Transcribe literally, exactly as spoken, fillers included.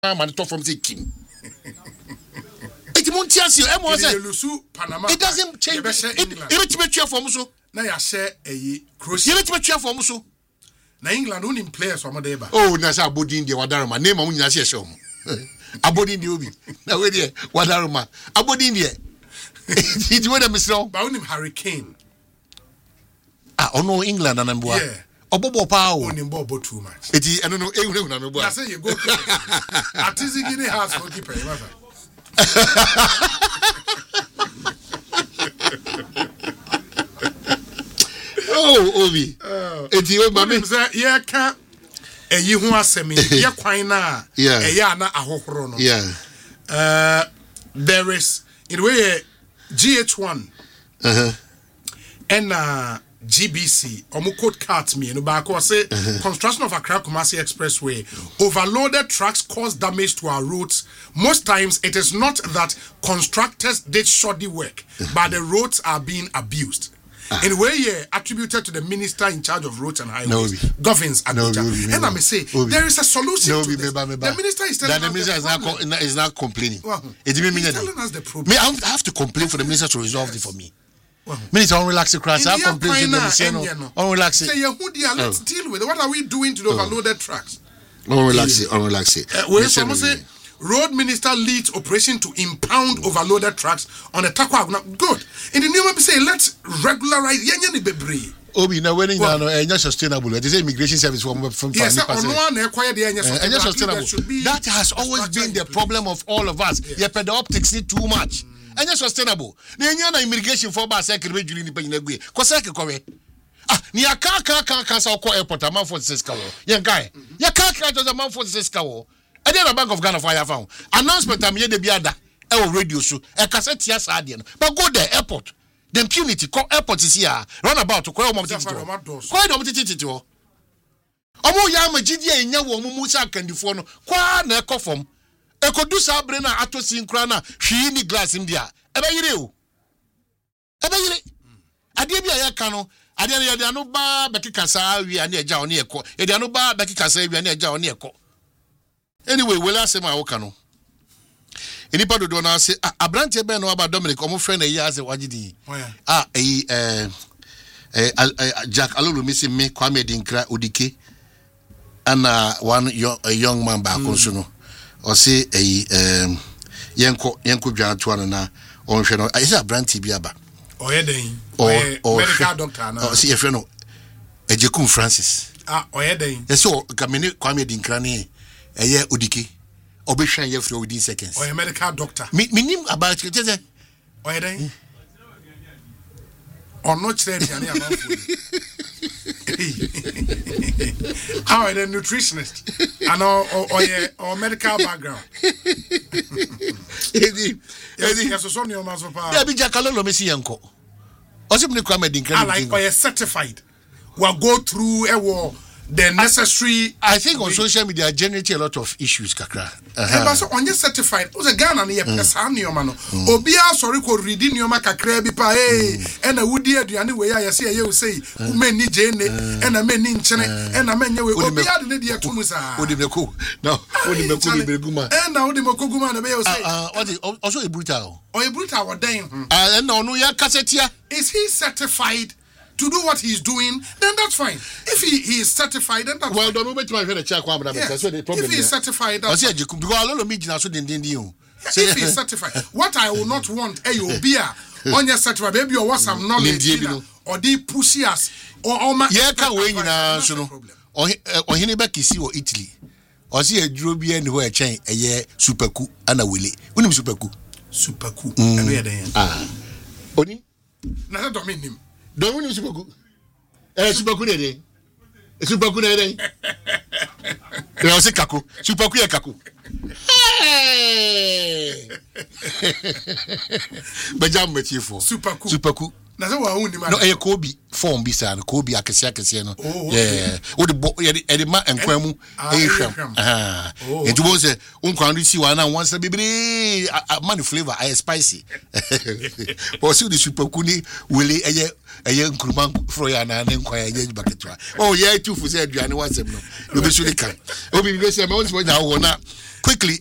man talk from the king. It won't tell you. It doesn't change. It makes you for Muso. Now you share a crossing. You make you for Muso. Now England only players from Madeba. Oh, Nasa Abodin, the Wadaruma. Name on Nasia show. Abodin, the Ubi. Now, where the Wadaruma. Abodin, the. It's what I'm saying. Bound him Hurricane. Ah, oh no, England and I'm boy. Yeah. Obobo power. Only Bobo too much. It is, I don't know, England and I'm boy. I say you go to a Tizigini house for keeper. Oh, Obi. It's your mammy. Yeah, can't. A you who are semi, yeah, quina, yeah, a yana a hohorono. Yeah. Uh, there is, in the way, G H one uh-huh. and uh, G B C, Omukot Cat me, no back or say, construction of Accra Kumasi Expressway, overloaded trucks cause damage to our roads. Most times, it is not that constructors did shoddy work, but the roads are being abused. Ah. In a way, yeah, attributed to the minister in charge of roads and highways, no, governs Abuja. No, and I may say, Obi. There is a solution no, to this. Meba, meba. The minister is telling that us the minister the is not, co- is not complaining. Well, it he's mean telling us the problem. Me, I have to complain for the minister to resolve yes. it for me. Well, minister, on relax the crowd. I complain to the minister. On relax it. Say, Yehudia, let's oh. deal with it. What are we doing to the oh. overloaded trucks? On relax it. On relax it. Uh, Where someone say, road minister leads operation to impound overloaded trucks on the Takwa. Good. In the new one, say, let's regularize. Yenya ni bebre. Obi na when well, no enya sustainable. It is immigration service from from yes, on one acquire the enya sustainable. sustainable. That has always been the problem of all of us. Yes. Ye the optics need too much. Enya sustainable. Na enya na immigration for ba second we juli ni pa nyina gwe. Ko second ko we. Ah, ni aka ka ka ka sa ko airport man forty-six ka wo. Ye nkai. Ye ka ka to man forty-six ka wo. E dey na Bank of Ghana fire found. Announcement am ye de biada. E wo radio so. E ka se tia sa ade no. But go there airport. The impunity, call airport is here. Run about to call them. Quite a bit. Omo Yama Gidia in Yawo Musa Candifono, qua ne coffum. A codusa brena ato synchrona, she in the glass in there. Eba you. Eba you. Adibia Cano, Adia Dianoba, Becky Casa, we are near Jaoniaco, Edianoba, Becky Casa, we are near Jaoniaco. Anyway, we'll ask him my Ocano. Anybody do not say a branch of Ben about Dominic, or friend a year as a wajidi. Ah, a Jack Alulu missing me, Kwame Dinkra Udike, and one a young man back also. Or say a Yanko Yanko Jantuana or Shano. I say a branch Biaba. Or Edding or medical doctor. Or see a friend of a Jacum Francis. Ah, or Edding. So, Kamini Kwame Dinkrani, a year Udike. Obeshan ye for within seconds. Or a medical doctor. Me name about it. Or a or not said how are the nutritionist and or or, or medical background. Yes, so your master. Yeah, be Jackalolo Messi Yanko. Also, I like or a certified. We'll go through a war. The necessary, I, I think on social media generate a lot of issues, Kakra. Uh-huh. But so on your certified, was a Ghana near Pesan, your man. Obia, sorry, could read in your Macacre, Bipa, and a woody, anyway, I see you say, who may need Jane, and a man in China, and a man you will be out in the dear Tumusa. Would you cool? No, would you be Guma? And now the Mokoguma, the Mayo say, also a brutal. Or a brutal, or dame. And no, no, ya cassetia. Is he certified to do what he's doing, then that's fine. If he, he is certified, then that's well, fine. Well, don't wait my friend check one, but that's what the problem is. If he is certified, that's fine. Because a lot of me now so didn't you. If he is certified, what I will not want, a you be on your certified, maybe you want some knowledge, or they push us, or all my. Yeah, can't wait now, so no. Or or he never kiss you or Italy, or see a Drobian anywhere chain a year super cool and a willy. When him super cool, super cool. And we are there. Ah, Oni, not don't mean him. Don't win super good. Eh, super good day. Super good day. They all say kaku. Super good kaku. Hey. Bajam meti for. Super cool. Super cool. na say wa hu ni ma no e Kobe form bi sa no Kobe akese akese no yeah wo de e de ma enkwan mu e hwam ah enti bo say unkwan ri si wa na once bibiri man flavor I spicy but see the super kuni wele eye eye nkuruma fro ya na na nkwan eye baketwa oh yeah two for say aduane wasem no no be so dey kan obi be say me won say na wo na quickly